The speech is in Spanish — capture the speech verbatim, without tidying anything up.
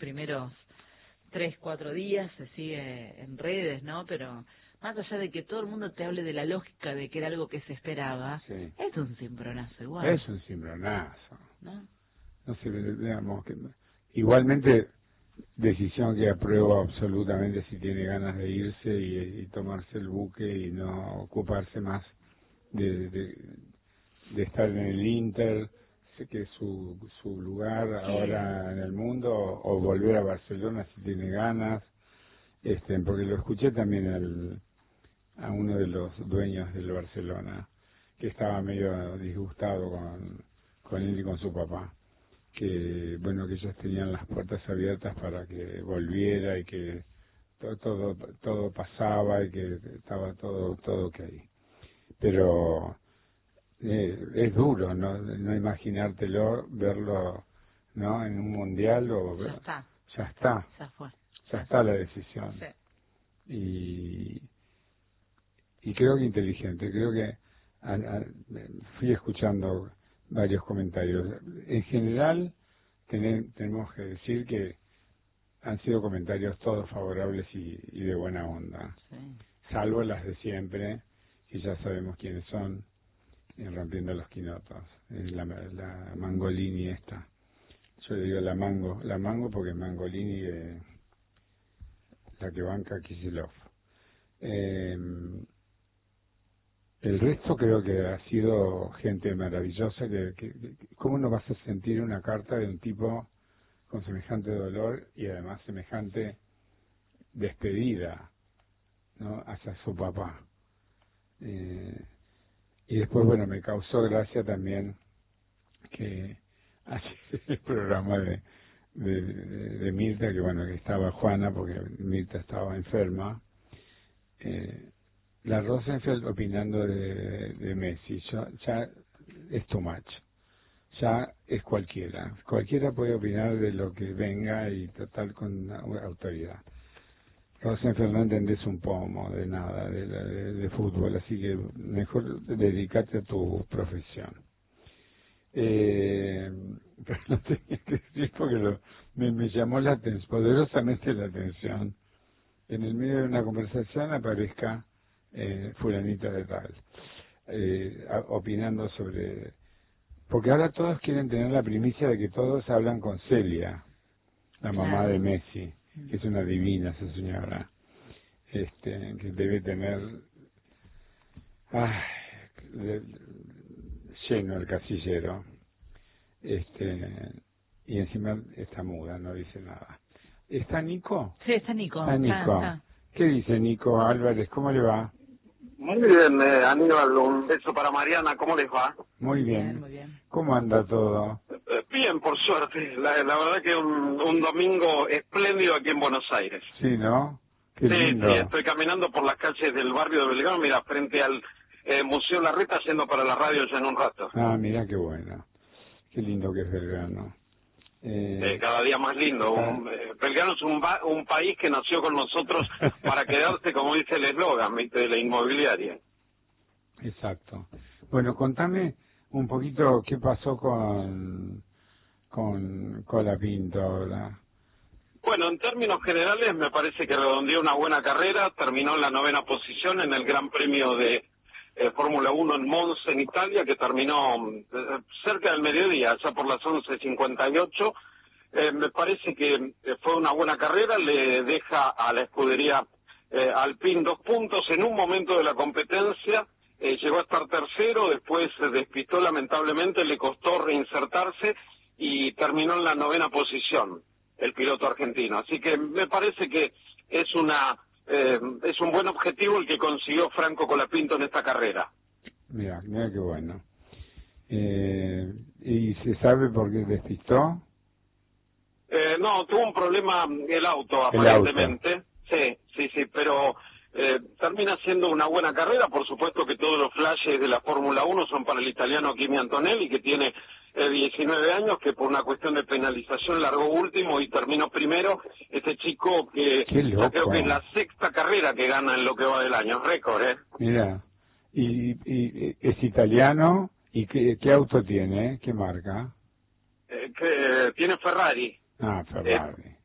primeros tres, cuatro días, se sigue en redes, ¿no? Pero más allá de que todo el mundo te hable de la lógica de que era algo que se esperaba, sí. es un cimbronazo igual. Es un cimbronazo. ¿No? No sé, digamos que igualmente decisión que apruebo absolutamente si tiene ganas de irse y, y tomarse el buque y no ocuparse más de, de, de estar en el Inter, sé que es su, su lugar ahora en el mundo, o, o volver a Barcelona si tiene ganas, este porque lo escuché también al, a uno de los dueños del Barcelona, que estaba medio disgustado con, con él y con su papá, que bueno, que ellos tenían las puertas abiertas para que volviera y que todo todo, todo pasaba y que estaba todo todo ok. Pero eh, es duro no no imaginártelo, verlo, no en un mundial o Ya está. ya está Ya fue. ya está la decisión. Sí. y y creo que inteligente, creo que a, a, fui escuchando varios comentarios. En general, ten, tenemos que decir que han sido comentarios todos favorables y, y de buena onda, Sí. salvo las de siempre, que ya sabemos quiénes son, eh, rompiendo los quinotos, eh, la, la Mangolini esta. Yo le digo la Mango, la Mango porque Mangolini, eh, la que banca Kicillof. Eh, El resto creo que ha sido gente maravillosa. Que, que, que- ¿Cómo no vas a sentir una carta de un tipo con semejante dolor y además semejante despedida, ¿no?, hacia su papá? Eh, y después, bueno, me causó gracia también que ayer el programa de, de, de, de Mirta, que bueno, que estaba Juana porque Mirta estaba enferma, eh, la Rosenfeld opinando de, de Messi, ya, ya es too much, ya es cualquiera, cualquiera puede opinar de lo que venga y total con autoridad. Rosenfeld, no entendés un pomo de nada, de, de, de fútbol, así que mejor dedicate a tu profesión. Eh, pero no tenía que decir porque lo, me, me llamó la atención, poderosamente la atención, en el medio de una conversación aparezca eh, fulanita de tal, eh, a- opinando sobre... Porque ahora todos quieren tener la primicia de que todos hablan con Celia, la mamá Claro. de Messi, que es una divina esa señora, este, que debe tener ay, de- lleno el casillero, este, y encima está muda, no dice nada. ¿Está Nico? Sí, está Nico. Está Está, Nico. está. ¿Qué dice Nico Álvarez? ¿Cómo le va? Muy bien, eh, Aníbal, un beso para Mariana, ¿cómo les va? Muy Bien, bien. muy bien. ¿Cómo anda todo? Eh, bien, por suerte, la, la verdad que un, un domingo espléndido aquí en Buenos Aires. Sí, ¿no? Qué Sí, lindo. sí, estoy caminando por las calles del barrio de Belgrano, mira, frente al eh, Museo Larreta, yendo para la radio ya en un rato. Ah, mira qué bueno. Qué lindo que es Belgrano. Eh, Eh, cada día más lindo. cada- Un, eh, Belgrano es un, ba- un país que nació con nosotros para quedarse, como dice el eslogan, ¿viste?, de la inmobiliaria. Exacto. Bueno, contame un poquito qué pasó con con Colapinto ahora. Bueno, en términos generales me parece que redondeó una buena carrera, terminó en la novena posición en el Gran Premio de eh, Fórmula uno en Monza, en Italia, que terminó eh, cerca del mediodía, ya por las once cincuenta y ocho. Eh, me parece que eh, fue una buena carrera, le deja a la escudería eh, Alpine dos puntos en un momento de la competencia. Eh, llegó a estar tercero, después se despistó lamentablemente, le costó reinsertarse y terminó en la novena posición el piloto argentino. Así que me parece que es una eh, es un buen objetivo el que consiguió Franco Colapinto en esta carrera. Mira, mira qué bueno. Eh, ¿Y se sabe por qué despistó? Eh, no, tuvo un problema el auto, El aparentemente. Sí, sí, sí, pero eh, termina siendo una buena carrera. Por supuesto que todos los flashes de la Fórmula uno son para el italiano Kimi Antonelli, que tiene eh, diecinueve años, que por una cuestión de penalización largó último y terminó primero. Este chico que Qué loco. ya creo que es la sexta carrera que gana en lo que va del año, récord, ¿eh? Mira, y, y, y es italiano, ¿y qué, qué auto tiene? ¿Qué marca? Eh, que tiene Ferrari. Ah, Eh, Ferrari.